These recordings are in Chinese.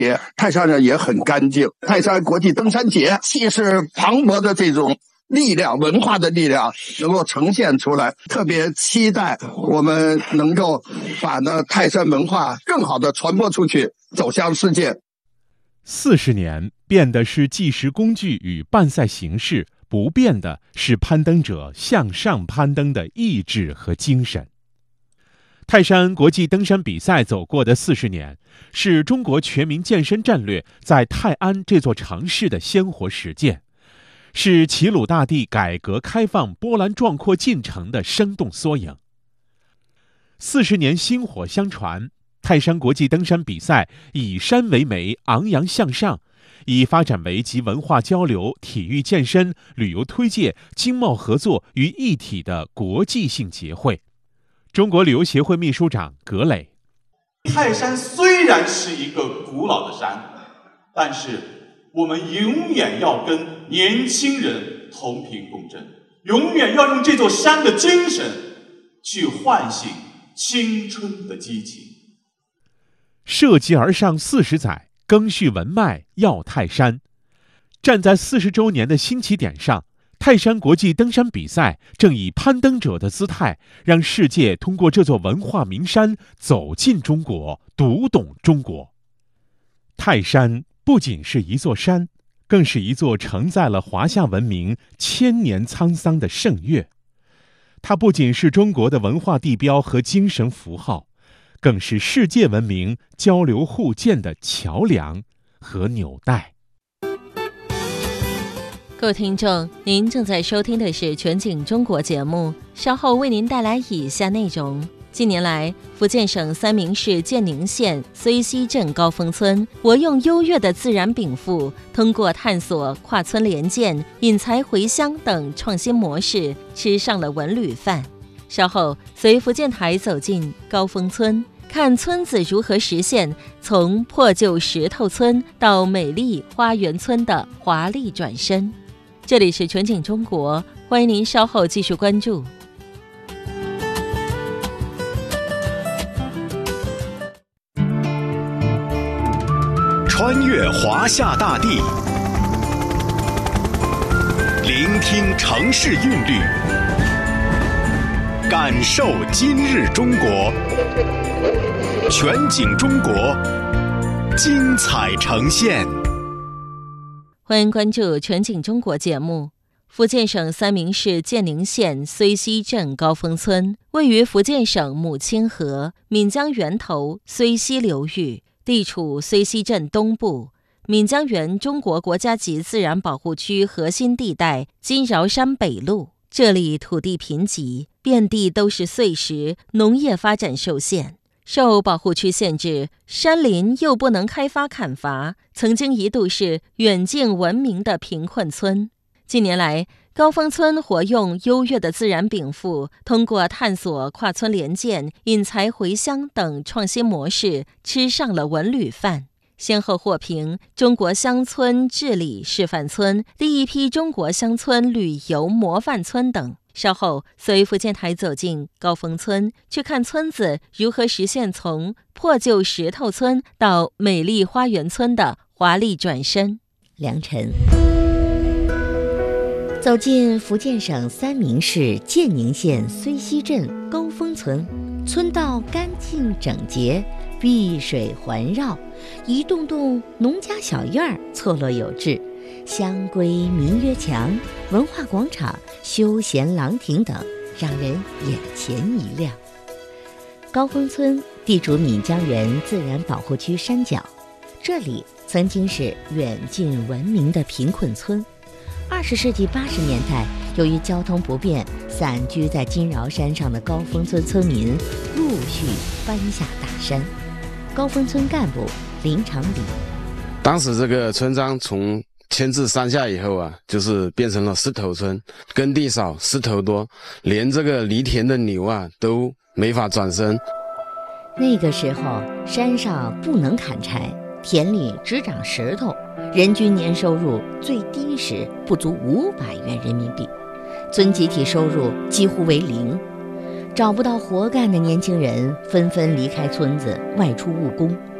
节，泰山呢也很干净。泰山国际登山节气势磅礴的这种力量，文化的力量能够呈现出来，特别期待我们能够把泰山文化更好的传播出去，走向世界。 40年变的是计时工具与办赛形式，不变的是攀登者向上攀登的意志和精神。泰山国际登山比赛走过的40年，是中国全民健身战略在泰安这座城市的鲜活实践，是齐鲁大地改革开放波澜壮阔进程的生动缩影。40年薪火相传，泰山国际登山比赛以山为媒，昂扬向上，以发展为集文化交流、体育健身、旅游推介、经贸合作于一体的国际性节会。中国旅游协会秘书长葛磊： 泰山虽然是一个古老的山，但是我们永远要跟年轻人同频共振，永远要用这座山的精神去唤醒青春的激情。 涉级而上40载，赓续文脉耀泰山。站在40周年的新起点上，泰山国际登山比赛正以攀登者的姿态，让世界通过这座文化名山走进中国，读懂中国。泰山不仅是一座山，更是一座承载了华夏文明千年沧桑的盛岳。它不仅是中国的文化地标和精神符号，更是世界文明交流互鉴的桥梁和纽带。 各位听众，您正在收听的是全景中国节目，稍后为您带来以下内容。近年来，福建省三明市建宁县睢溪镇高峰村活用优越的自然禀赋，通过探索跨村联建、引才回乡等创新模式，吃上了文旅饭。稍后随福建台走进高峰村，看村子如何实现从破旧石头村到美丽花园村的华丽转身。这里是全景中国，欢迎您稍后继续关注。 穿越华夏大地，聆听城市韵律，感受今日中国。全景中国，精彩呈现。 欢迎关注全景中国节目。福建省三明市建宁县睢溪镇高峰村位于福建省母亲河闽江源头睢溪流域，地处睢溪镇东部，闽江源中国国家级自然保护区核心地带金饶山北麓。这里土地贫瘠，遍地都是碎石，农业发展受限。受保护区限制，山林又不能开发砍伐，曾经一度是远近闻名的贫困村。近年来，高峰村活用优越的自然禀赋，通过探索跨村联建、引才回乡等创新模式，吃上了文旅饭，先后获评中国乡村治理示范村、第一批中国乡村旅游模范村等。稍后随福建台走进高峰村，去看村子如何实现从破旧石头村到美丽花园村的华丽转身。 良辰走进福建省三明市建宁县睢溪镇高峰村，村道干净整洁，碧水环绕，一栋栋农家小院儿错落有致，香闺民约墙、文化广场、休闲廊亭等，让人眼前一亮。高峰村地处闽江源自然保护区山脚，这里曾经是远近闻名的贫困村。20世纪80年代，由于交通不便，散居在金饶山上的高峰村村民陆续搬下大山。高峰村干部林长礼： 当时这个村庄从迁至山下以后啊，就是变成了石头村，耕地少，石头多，连这个犁田的牛啊都没法转身。 那个时候山上不能砍柴，田里只长石头，人均年收入最低时不足500元人民币，村集体收入几乎为零。找不到活干的年轻人纷纷离开村子外出务工，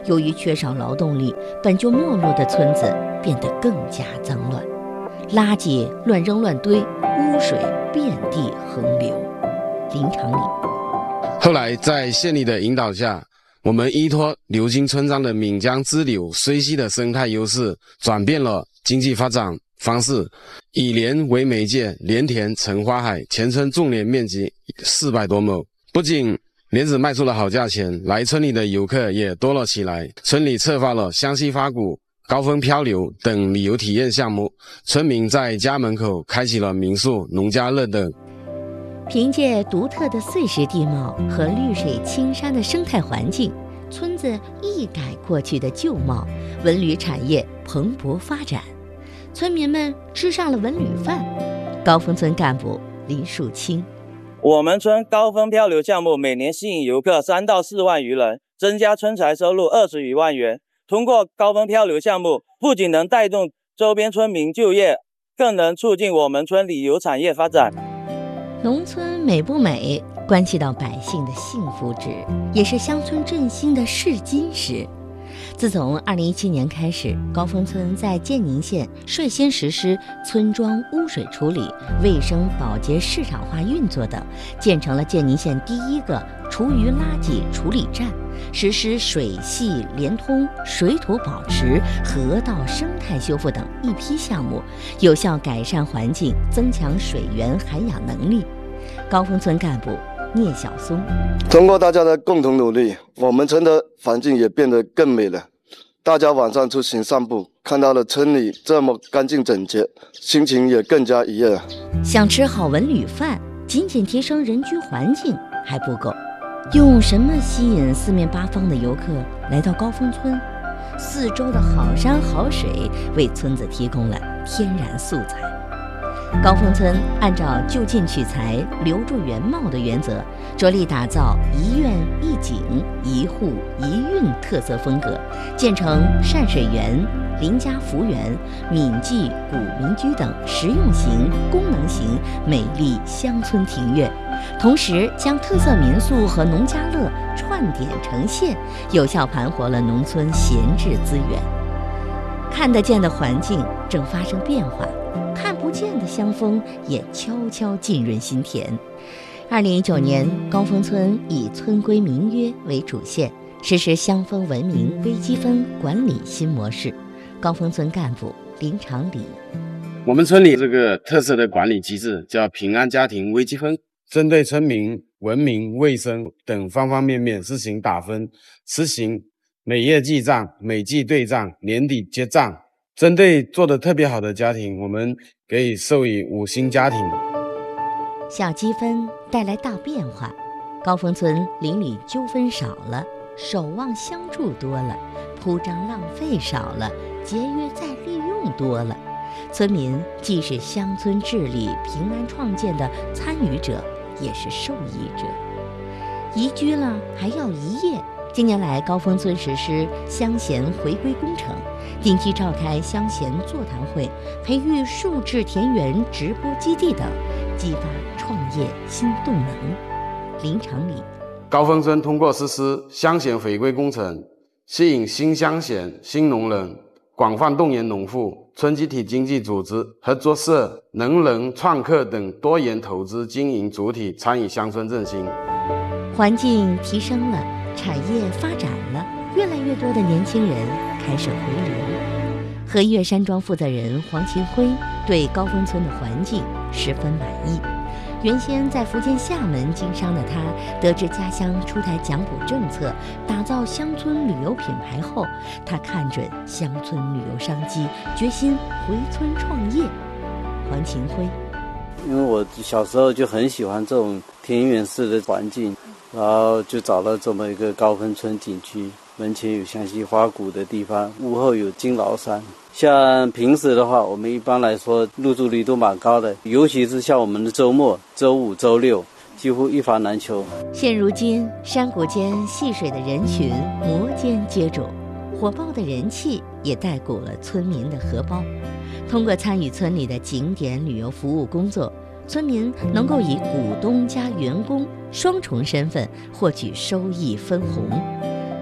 由于缺少劳动力，本就没落的村子变得更加脏乱，垃圾乱扔乱堆，污水遍地横流。林长礼。 后来在县里的引导下，我们依托流经村庄的岷江支流水系的生态优势，转变了经济发展方式，以莲为媒介，莲田成花海，全村种莲面积400多亩。不仅莲子卖出了好价钱，来村里的游客也多了起来。村里策划了湘西花鼓、高峰漂流等旅游体验项目，村民在家门口开启了民宿、农家乐等。 凭借独特的碎石地貌和绿水青山的生态环境，村子一改过去的旧貌，文旅产业蓬勃发展，村民们吃上了文旅饭。高峰村干部林树清： 我们村高峰漂流项目每年吸引游客3到4万余人，增加村财收入20余万元。通过高峰漂流项目，不仅能带动周边村民就业，更能促进我们村旅游产业发展。 农村美不美，关系到百姓的幸福值，也是乡村振兴的试金石。自从2017年开始，高峰村在建宁县率先实施村庄污水处理、卫生保洁市场化运作等，建成了建宁县第一个厨余垃圾处理站，实施水系连通、水土保持、河道生态修复等一批项目，有效改善环境，增强水源涵养能力。高峰村干部聂小松： 通过大家的共同努力，我们村的环境也变得更美了。大家晚上出行散步，看到了村里这么干净整洁，心情也更加愉悦了。 想吃好文旅饭，仅仅提升人居环境还不够，用什么吸引四面八方的游客来到高峰村？四周的好山好水为村子提供了天然素材。高峰村按照就近取材、留住原貌的原则，着力打造一院一景、一户一韵特色风格，建成善水园、林家福园、闽记古民居等实用型、功能型美丽乡村庭院，同时将特色民宿和农家乐串点成线，有效盘活了农村闲置资源。看得见的环境正发生变化，看不见的乡风也悄悄浸润心田。2019年，高峰村以村规民约为主线，实施乡风文明微积分管理新模式。高峰村干部林长礼： 我们村里这个特色的管理机制叫平安家庭微积分，针对村民文明、卫生等方方面面实行打分，实行每月记账、每季对账、年底结账。针对做得特别好的家庭，我们给予授予5星家庭。 小积分带来大变化，高峰村邻里纠纷少了，守望相助多了，铺张浪费少了，节约再利用多了。村民既是乡村治理平安创建的参与者，也是受益者。宜居了还要宜业。近年来，高峰村实施乡贤回归工程，定期召开乡贤座谈会，培育数字田园直播基地等，激发创业新动能。林长礼： 高峰村通过实施乡贤回归工程，吸引新乡贤、新农人，广泛动员农户、村集体经济组织、合作社、能人、创客等多元投资经营主体参与乡村振兴。 环境提升了，产业发展了，越来越多的年轻人开始回流。和岳山庄负责人黄勤辉对高峰村的环境十分满意。原先在福建厦门经商的他，得知家乡出台奖补政策，打造乡村旅游品牌后，他看准乡村旅游商机，决心回村创业。黄勤辉： 因为我小时候就很喜欢这种田园式的环境，然后就找了这么一个高峰村景区，门前有湘西花鼓的地方，屋后有金崂山。像平时的话，我们一般来说入住率都蛮高的，尤其是像我们的周末、周五、周六，几乎一房难求。 现如今，山谷间戏水的人群摩肩接踵，火爆的人气也带鼓了村民的荷包。通过参与村里的景点旅游服务工作，村民能够以股东加员工双重身份获取收益分红。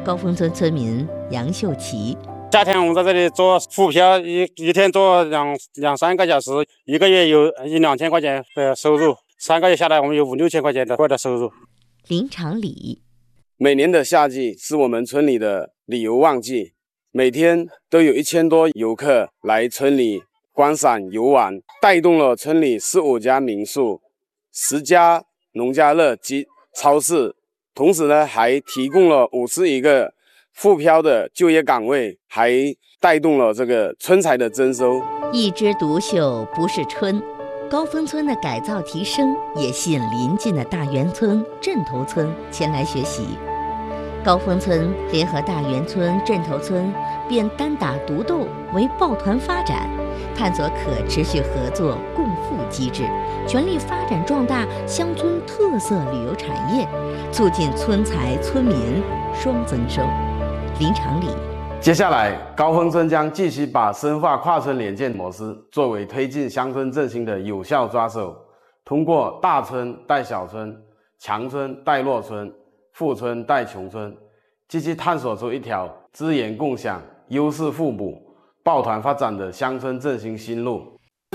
高峰村村民杨秀琪。 夏天我们在这里做浮漂，一天做两三个小时，一个月有1-2千块钱的收入，3个月下来我们有5-6千块钱的收入。 林长礼， 每年的夏季是我们村里的旅游旺季，每天都有1000多游客来村里观赏游玩，带动了村里15家民宿、10家农家乐及超市，同时呢还提供了51个浮漂的就业岗位，还带动了这个村才的增收。 一枝独秀不是春，高峰村的改造提升也吸引邻近的大源村、镇头村前来学习。高峰村联合大源村、镇头村变单打独斗为抱团发展，探索可持续合作共富机制，全力发展壮大乡村特色旅游产业，促进村才村民双增收。林长礼， 接下来高峰村将继续把深化跨村联建模式作为推进乡村振兴的有效抓手，通过大村带小村、强村带弱村、富村带穷村，积极探索出一条资源共享、优势互补、抱团发展的乡村振兴新路。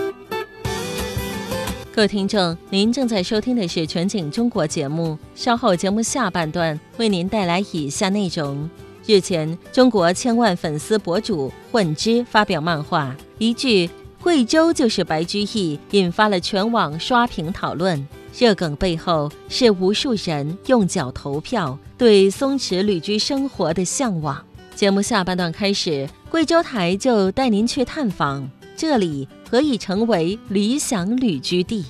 各位听众，您正在收听的是全景中国节目，稍后节目下半段为您带来以下内容。日前，中国千万粉丝博主混之发表漫画，一句“贵州就是白居易”引发了全网刷屏讨论。热梗背后是无数人用脚投票对松弛旅居生活的向往。节目下半段开始，贵州台就带您去探访这里何以成为理想旅居地。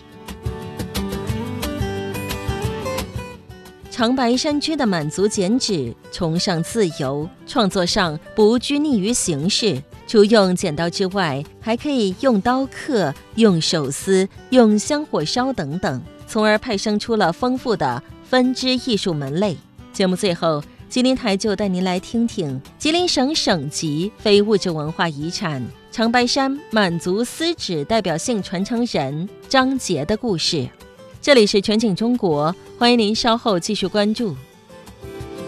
长白山区的满族剪纸崇尚自由，创作上不拘泥于形式，除用剪刀之外，还可以用刀刻、用手撕、用香火烧等等，从而派生出了丰富的分支艺术门类。节目最后，吉林台就带您来听听吉林省省级非物质文化遗产长白山满族丝纸代表性传承人张杰的故事。这里是全景中国，欢迎您稍后继续关注。